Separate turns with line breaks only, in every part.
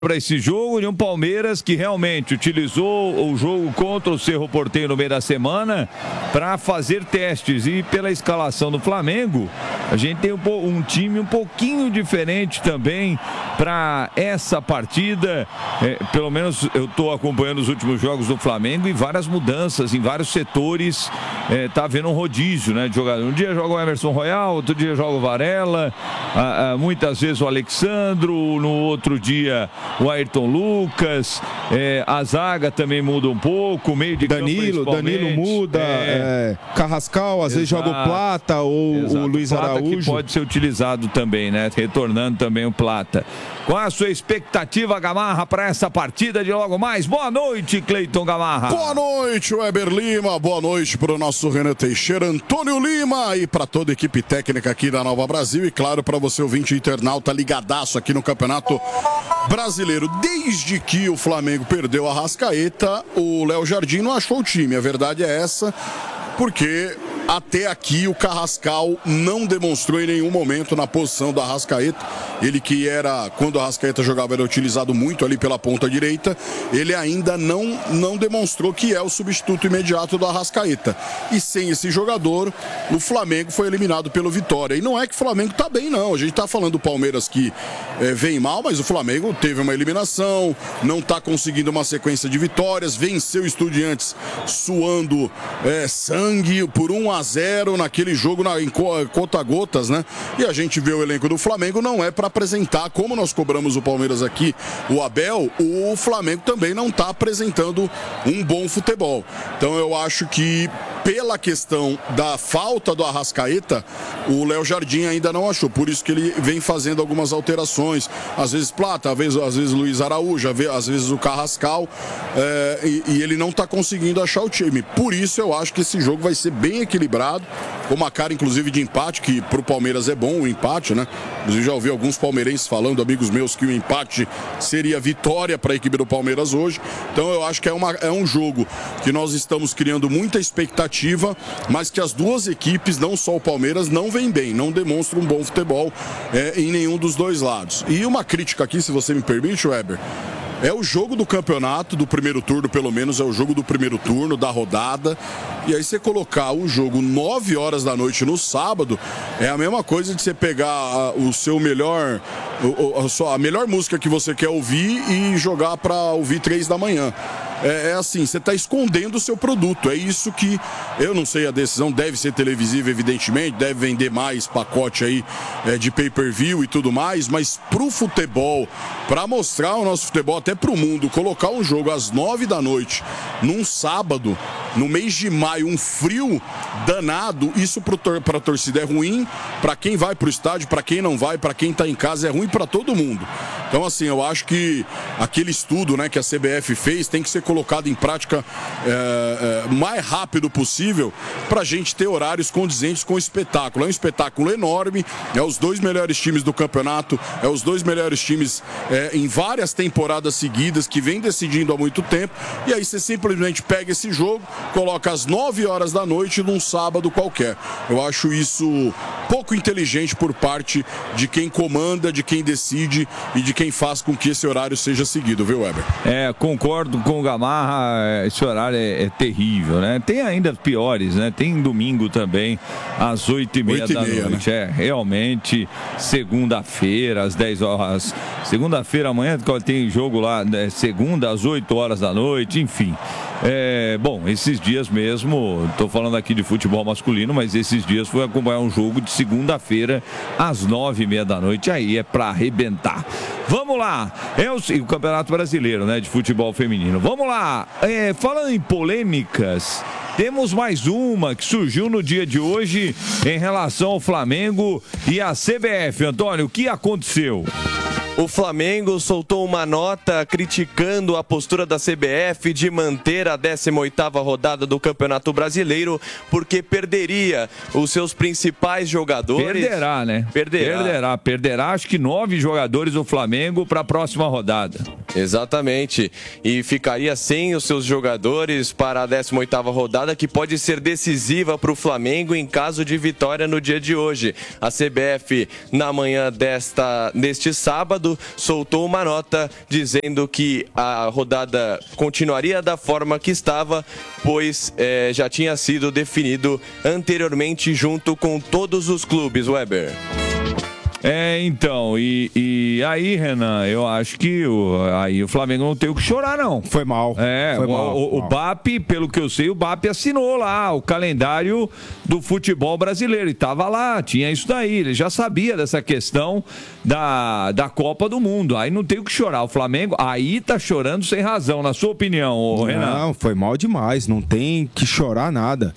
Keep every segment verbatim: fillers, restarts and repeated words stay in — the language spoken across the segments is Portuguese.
para esse jogo de um Palmeiras que realmente utilizou o jogo contra o Cerro Porteño no meio da semana para fazer testes, e pela escalação do Flamengo a gente tem um, um time um pouquinho diferente também para essa partida. É, pelo menos eu estou acompanhando os últimos jogos do Flamengo e várias mudanças em vários setores. É, tá vendo um rodízio, né, de jogador. Um dia joga o Emerson Royal, outro dia joga o Varela, a, a, muitas vezes o Alexandro, no outro dia o Ayrton Lucas, é, a zaga também muda um pouco, o meio de
Danilo,
campo
Danilo muda,
é,
é, Carrascal, às Exato. vezes joga o Plata ou Exato. o Luiz
Plata
Araújo.
Que pode ser utilizado também, né? Retornando também o Plata. Qual a sua expectativa, Gamarra, para essa partida de logo mais? Boa noite, Cleiton Gamarra.
Boa noite, Weber Lima. Boa noite para o nosso Renan Teixeira, Antônio Lima e para toda a equipe técnica aqui da Nova Brasil. E claro, para você ouvinte internauta ligadaço aqui no Campeonato Brasileiro. Desde que o Flamengo perdeu a Arrascaeta, o Léo Jardim não achou o time. A verdade é essa, porque até aqui o Carrascal não demonstrou em nenhum momento na posição do Arrascaeta. Ele que era, quando o Arrascaeta jogava, era utilizado muito ali pela ponta direita. Ele ainda não, não demonstrou que é o substituto imediato do Arrascaeta. E sem esse jogador, o Flamengo foi eliminado pelo Vitória. E não é que o Flamengo tá bem, não. A gente tá falando do Palmeiras que é, vem mal, mas o Flamengo teve uma eliminação, não tá conseguindo uma sequência de vitórias, venceu o Estudiantes suando é, sangue por um a zero naquele jogo na, em conta-gotas, né? E a gente vê o elenco do Flamengo, não é para apresentar, como nós cobramos o Palmeiras aqui, o Abel, o Flamengo também não está apresentando um bom futebol. Então eu acho que pela questão da falta do Arrascaeta, o Léo Jardim ainda não achou, por isso que ele vem fazendo algumas alterações, às vezes Plata, às vezes, às vezes Luiz Araújo, às vezes o Carrascal, é, e, e ele não está conseguindo achar o time. Por isso eu acho que esse jogo vai ser bem equilibrado, com uma cara inclusive de empate, que para o Palmeiras é bom o empate, né? Inclusive já ouvi alguns palmeirenses falando, amigos meus, que o empate seria vitória para a equipe do Palmeiras hoje. Então eu acho que é, uma, é um jogo que nós estamos criando muita expectativa, mas que as duas equipes, não só o Palmeiras, não vêm bem, não demonstram um bom futebol é, em nenhum dos dois lados. E uma crítica aqui, se você me permite, Weber, é o jogo do campeonato, do primeiro turno, pelo menos é o jogo do primeiro turno, da rodada. E aí você colocar o jogo nove horas da noite no sábado, é a mesma coisa de você pegar o seu melhor, a melhor música que você quer ouvir e jogar para ouvir três da manhã. É, é assim, você está escondendo o seu produto. É isso que, eu não sei, a decisão deve ser televisiva, evidentemente, deve vender mais pacote aí é, de pay-per-view e tudo mais, mas pro futebol, para mostrar o nosso futebol até pro mundo, colocar um jogo às nove da noite, num sábado, no mês de maio, um frio danado, isso para a torcida é ruim, para quem vai pro estádio, para quem não vai, para quem está em casa, é ruim para todo mundo. Então, assim, eu acho que aquele estudo, né, que a C B F fez tem que ser colocado em prática é, é, mais rápido possível para a gente ter horários condizentes com o espetáculo. É um espetáculo enorme, é os dois melhores times do campeonato, é os dois melhores times é, em várias temporadas seguidas que vem decidindo há muito tempo, e aí você simplesmente pega esse jogo, coloca às nove horas da noite num sábado qualquer. Eu acho isso pouco inteligente por parte de quem comanda, de quem decide e de quem faz com que esse horário seja seguido, viu, Weber?
É, concordo com o Gamarra, esse horário é, é terrível, né? Tem ainda piores, né? Tem domingo também, às oito e meia da noite. Né? É, realmente, segunda-feira, às dez horas. Segunda-feira, amanhã tem jogo lá, né? Segunda, às oito horas da noite, enfim. É, bom, esses dias mesmo, estou falando aqui de futebol masculino, mas esses dias fui acompanhar um jogo de segunda-feira às nove e meia da noite, aí é para arrebentar. Vamos lá, é o, o Campeonato Brasileiro, né, de futebol feminino. Vamos lá, é, falando em polêmicas, temos mais uma que surgiu no dia de hoje em relação ao Flamengo e à C B F. Antônio, o que aconteceu?
O Flamengo soltou uma nota criticando a postura da C B F de manter a décima oitava rodada do Campeonato Brasileiro, porque perderia os seus principais jogadores.
Perderá, né?
Perderá.
Perderá, perderá acho que nove jogadores do Flamengo para a próxima rodada.
Exatamente, e ficaria sem os seus jogadores para a décima oitava rodada, que pode ser decisiva para o Flamengo em caso de vitória no dia de hoje. A C B F, na manhã desta, deste sábado, soltou uma nota dizendo que a rodada continuaria da forma que estava, pois é, já tinha sido definido anteriormente junto com todos os clubes, Weber.
É, então, e, e aí, Renan, eu acho que o, aí o Flamengo não tem o que chorar, não.
Foi mal.
É,
Foi
o,
mal,
o, o
mal.
B A P, pelo que eu sei, o B A P assinou lá o calendário do futebol brasileiro e tava lá, tinha isso daí, ele já sabia dessa questão da, da Copa do Mundo. Aí não tem o que chorar, o Flamengo aí tá chorando sem razão, na sua opinião, ô, Renan.
Não, foi mal demais, não tem que chorar nada.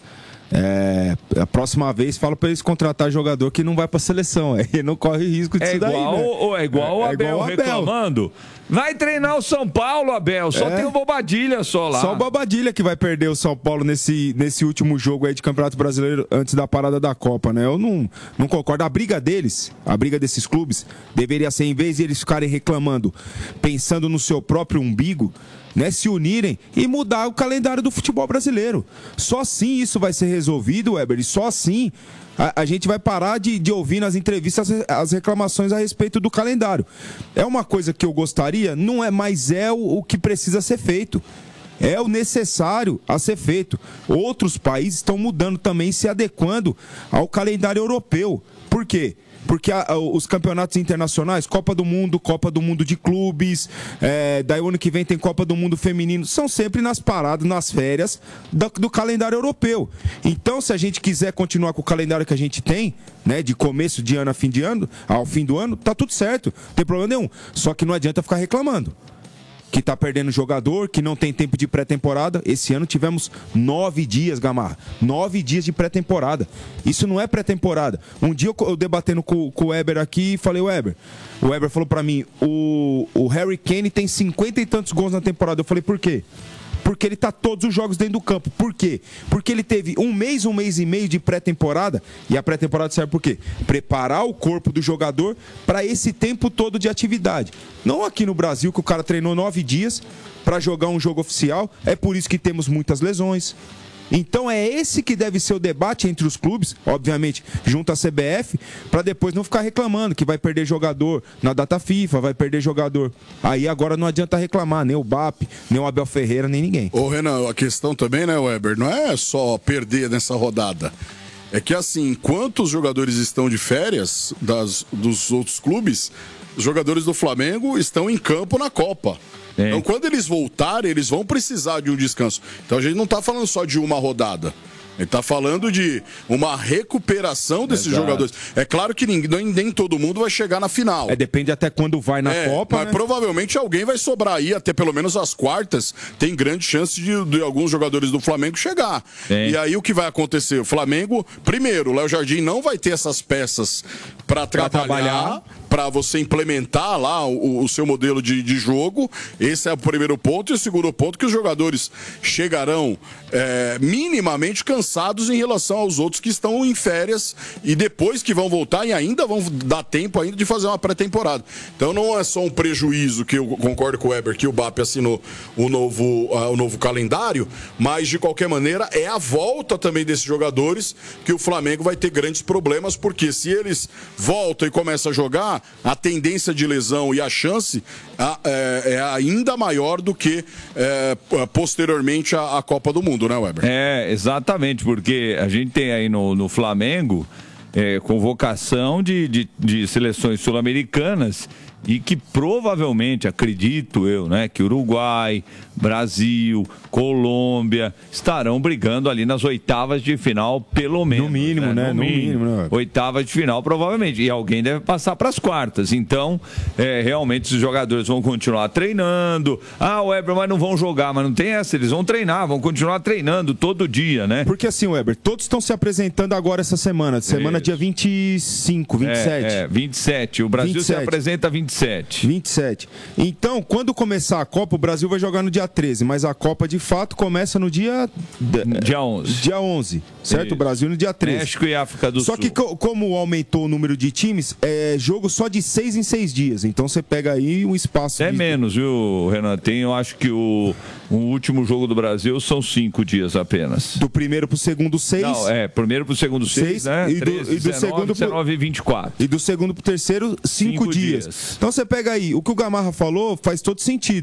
É, a próxima vez fala pra eles contratar jogador que não vai pra seleção, aí não corre risco disso
é igual,
daí, né?
ou é igual
é,
o Abel,
é igual o Abel
reclamando. Vai treinar o São Paulo, Abel, só
é.
tem o Bobadilha só lá.
Só o Bobadilha que vai perder o São Paulo nesse, nesse último jogo aí de Campeonato Brasileiro antes da parada da Copa, né? Eu não, não concordo. A briga deles, a briga desses clubes, deveria ser, em vez de eles ficarem reclamando, pensando no seu próprio umbigo, né, se unirem e mudar o calendário do futebol brasileiro. Só assim isso vai ser resolvido, Weber, e só assim a, a gente vai parar de, de ouvir nas entrevistas as, as reclamações a respeito do calendário. É uma coisa que eu gostaria, não é, mas é o, o que precisa ser feito. É o necessário a ser feito. Outros países estão mudando também, se adequando ao calendário europeu. Por quê? Porque a, a, os campeonatos internacionais, Copa do Mundo, Copa do Mundo de clubes, é, daí o ano que vem tem Copa do Mundo feminino, são sempre nas paradas, nas férias do, do calendário europeu. Então, se a gente quiser continuar com o calendário que a gente tem, né, de começo de ano a fim de ano, ao fim do ano, tá tudo certo, não tem problema nenhum. Só que não adianta ficar reclamando que tá perdendo jogador, que não tem tempo de pré-temporada. Esse ano tivemos nove dias, Gamarra. Nove dias de pré-temporada. Isso não é pré-temporada. Um dia eu, eu debatendo com, com o Weber aqui, falei, Weber, o Weber falou pra mim, o, o Harry Kane tem cinquenta e tantos gols na temporada. Eu falei, por quê? Porque ele tá todos os jogos dentro do campo. Por quê? Porque ele teve um mês, um mês e meio de pré-temporada. E a pré-temporada serve por quê? Preparar o corpo do jogador para esse tempo todo de atividade. Não aqui no Brasil, que o cara treinou nove dias para jogar um jogo oficial. É por isso que temos muitas lesões. Então é esse que deve ser o debate entre os clubes, obviamente, junto à C B F, para depois não ficar reclamando que vai perder jogador na data FIFA, vai perder jogador. Aí agora não adianta reclamar, nem o B A P, nem o Abel Ferreira, nem ninguém.
Ô Renan, a questão também, né, Weber, não é só perder nessa rodada. É que assim, enquanto os jogadores estão de férias das, dos outros clubes, os jogadores do Flamengo estão em campo na Copa. É. Então, quando eles voltarem, eles vão precisar de um descanso. Então, a gente não está falando só de uma rodada. Ele está falando de uma recuperação desses Exato. jogadores. É claro que ninguém, nem todo mundo vai chegar na final.
É, depende até quando vai na é, Copa.
Mas
né?
provavelmente alguém vai sobrar aí, até pelo menos as quartas. Tem grande chance de, de alguns jogadores do Flamengo chegar. É. E aí o que vai acontecer? O Flamengo, primeiro, o Léo Jardim não vai ter essas peças para trabalhar. Para você implementar lá o, o seu modelo de, de jogo. Esse é o primeiro ponto. E o segundo ponto, que os jogadores chegarão é, minimamente cansados em relação aos outros que estão em férias e depois que vão voltar e ainda vão dar tempo ainda de fazer uma pré-temporada. Então não é só um prejuízo, que eu concordo com o Weber, que o B A P assinou o novo, uh, o novo calendário, mas de qualquer maneira é a volta também desses jogadores que o Flamengo vai ter grandes problemas, porque se eles voltam e começam a jogar, a tendência de lesão e a chance é, é ainda maior do que é, posteriormente a, a Copa do Mundo, né, Weber?
É, exatamente, porque a gente tem aí no, no Flamengo é, convocação de, de, de seleções sul-americanas e que provavelmente, acredito eu, né, que Uruguai, Brasil, Colômbia estarão brigando ali nas oitavas de final, pelo menos.
No mínimo, né? né?
No,
no
mínimo.
mínimo, né?
Oitavas de final, provavelmente. E alguém deve passar para as quartas. Então, é, realmente, os jogadores vão continuar treinando. Ah, Weber, mas não vão jogar. Mas não tem essa. Eles vão treinar, vão continuar treinando todo dia, né?
Porque assim, Weber, todos estão se apresentando agora essa semana. Semana Isso. dia vinte e cinco, vinte e sete.
É, é, vinte e sete. O Brasil vinte e sete. Se apresenta vinte e e sete.
vinte e sete. Então, quando começar a Copa, o Brasil vai jogar no dia treze, mas a Copa de fato começa no dia
dia onze.
Dia onze, certo? Isso. O Brasil no dia treze.
México e África do
Só
Sul.
que como aumentou o número de times, é jogo só de seis em seis dias. Então você pega aí um espaço.
É
de...
menos, viu, Renan? Tem, eu acho que o, o último jogo do Brasil são cinco dias apenas.
Do primeiro pro segundo, seis.
Não, é, primeiro pro segundo, seis, seis né?
E do, treze, e do dezenove, segundo pro...
dezenove e vinte e quatro.
E do segundo pro terceiro, cinco, cinco dias. dias. Então você pega aí, o que o Gamarra falou faz todo sentido.